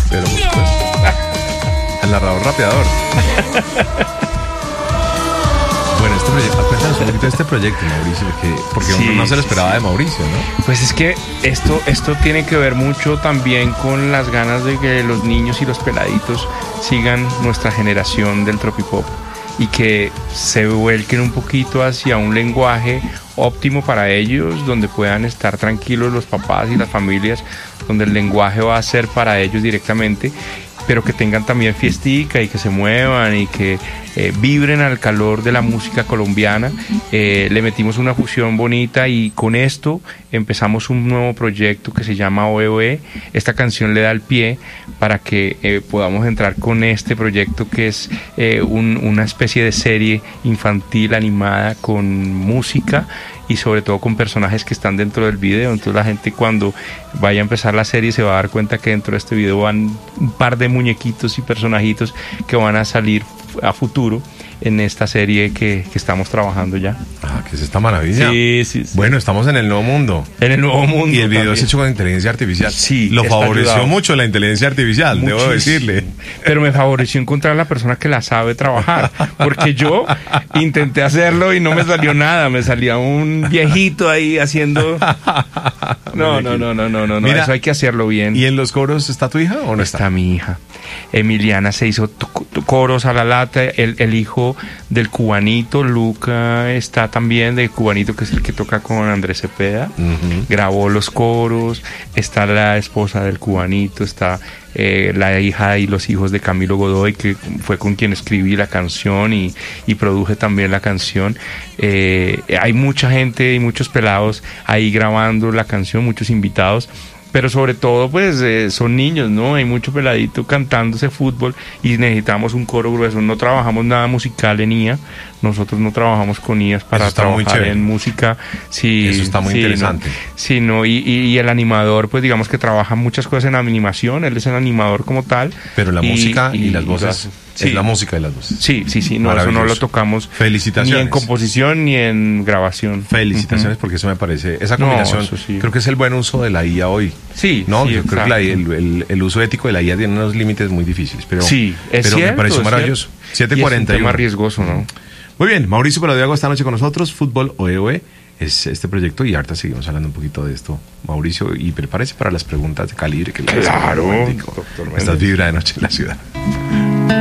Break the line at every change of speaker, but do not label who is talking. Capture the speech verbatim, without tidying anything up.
Pero pues, el narrador rapeador. Bueno, este proyecto, cuéntanos un poquito de este proyecto, Mauricio, porque, porque
Sí,
uno no se lo
sí,
esperaba
sí.
de Mauricio, ¿no?
Pues es que esto, esto tiene que ver mucho también con las ganas de que los niños y los peladitos sigan nuestra generación del tropipop y que se vuelquen un poquito hacia un lenguaje óptimo para ellos, donde puedan estar tranquilos los papás y las familias, donde el lenguaje va a ser para ellos directamente, pero que tengan también fiestica y que se muevan y que eh, vibren al calor de la música colombiana. Eh, le metimos una fusión bonita y con esto empezamos un nuevo proyecto que se llama O E O E. Esta canción le da el pie para que eh, podamos entrar con este proyecto que es eh, un, una especie de serie infantil animada con música y sobre todo con personajes que están dentro del video. Entonces la gente cuando vaya a empezar la serie se va a dar cuenta que dentro de este video van un par de muñequitos y personajitos que van a salir a futuro en esta serie que, que estamos trabajando ya.
Ah, que es esta maravilla.
Sí, sí, sí.
Bueno, estamos en el nuevo mundo.
En el nuevo mundo.
Y el video
también.
es hecho con inteligencia artificial.
Sí,
Lo
está
favoreció
ayudado.
mucho la inteligencia artificial, debo
Muchísimo.
decirle.
Pero me favoreció encontrar a la persona que la sabe trabajar, porque yo intenté hacerlo y no me salió nada, me salía un viejito ahí haciendo... No, no, no, no, no, no,
Mira,
eso hay que hacerlo bien.
¿Y en los coros está tu hija o no está?
Está mi hija. Emiliana se hizo to- to- coros a la lata, el, el hijo del cubanito, Luca, está también del cubanito, que es el que toca con Andrés Cepeda.
Ujú.
Grabó los coros, está la esposa del cubanito, está eh, la hija y los hijos de Camilo Godoy, que fue con quien escribí la canción y, y produje también la canción. Eh, hay mucha gente y muchos pelados ahí grabando la canción, muchos invitados. Pero sobre todo, pues, eh, son niños, ¿no? Hay mucho peladito cantándose fútbol y necesitamos un coro grueso. No trabajamos nada musical en I A. Nosotros no trabajamos con I As para
Eso está muy
trabajar
chévere.
en música. Sí,
Eso está muy
sí,
interesante.
¿no? Sí, ¿no? Y, y, y el animador, pues, digamos que trabaja muchas cosas en animación. Él es el animador como tal.
Pero la
y,
música y,
y
las
lo
voces
hace.
es
Sí.
la música y las voces.
Sí, sí, sí. No, eso no
Maravilloso.
lo tocamos
Felicitaciones.
ni en composición ni en grabación.
Felicitaciones,
Ujú.
porque eso me parece, esa
No,
combinación,
eso sí.
creo que es el buen uso de la I A hoy.
Sí,
No,
sí,
yo creo que la-
exacto.
el, el- el uso ético de la I A tiene unos límites muy difíciles, pero,
Sí, es
pero
cierto,
me pareció
es
maravilloso.
cierto.
siete
Y
cuarenta y
es un
uno.
tema riesgoso, ¿no?
Muy bien, Mauricio Paladiago esta noche con nosotros, Fútbol O E O E es este proyecto y ahorita seguimos hablando un poquito de esto, Mauricio, y prepárese para las preguntas de calibre que le
Claro,
romántico.
doctor
Esta
Méndez.
vibra de noche en la ciudad.